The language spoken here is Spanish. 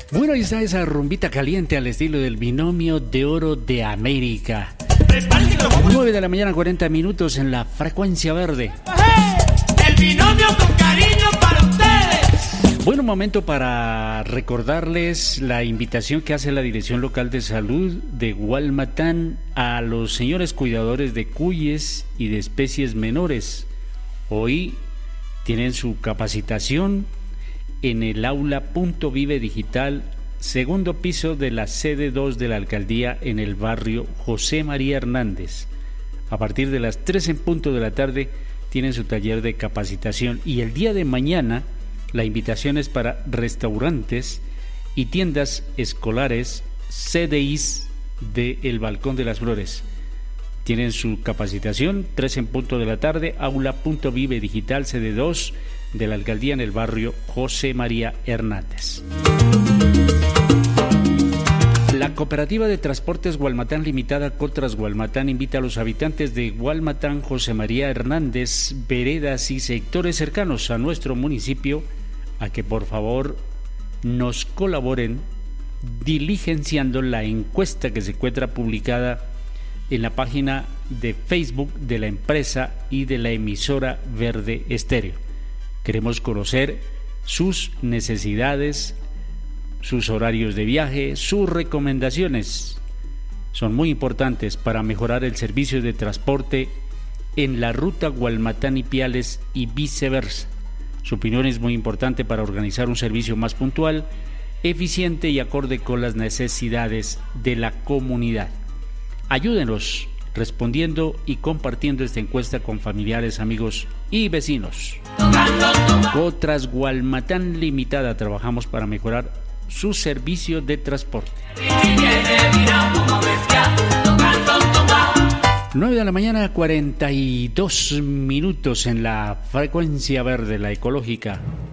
Bueno, ahí está esa rumbita caliente al estilo del Binomio de Oro de América. 9 de la mañana, 40 minutos en la frecuencia verde. El binomio con cariño para ustedes. Bueno, momento para recordarles la invitación que hace la Dirección Local de Salud de Gualmatán a los señores cuidadores de cuyes y de especies menores. Hoy tienen su capacitación en el aula Punto Vive Digital, segundo piso de la sede 2 de la alcaldía en el barrio José María Hernández. A partir de las 3 en punto de la tarde tienen su taller de capacitación, y el día de mañana la invitación es para restaurantes y tiendas escolares, CDIs de El Balcón de las Flores. Tienen su capacitación, 3 en punto de la tarde, aula Punto Vive Digital, sede 2 de la alcaldía en el barrio José María Hernández. La Cooperativa de Transportes Gualmatán Limitada, Cotras Gualmatán, invita a los habitantes de Gualmatán, José María Hernández, veredas y sectores cercanos a nuestro municipio a que por favor nos colaboren diligenciando la encuesta que se encuentra publicada en la página de Facebook de la empresa y de la emisora Verde Estéreo. Queremos conocer sus necesidades, sus horarios de viaje, sus recomendaciones. Son muy importantes para mejorar el servicio de transporte en la ruta Gualmatán-Ipiales y viceversa. Su opinión es muy importante para organizar un servicio más puntual, eficiente y acorde con las necesidades de la comunidad. Ayúdenos respondiendo y compartiendo esta encuesta con familiares, amigos y vecinos. Cotras Gualmatán Limitada, trabajamos para mejorar su servicio de transporte. 9 de la mañana, 42 minutos en la frecuencia verde, la ecológica.